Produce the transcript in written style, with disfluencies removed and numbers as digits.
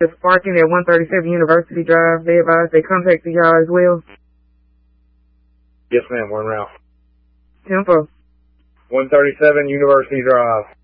Just parking at 137 University Drive. They advise they contacted y'all as well. Yes, ma'am. We're en route. Tempo. 137 University Drive.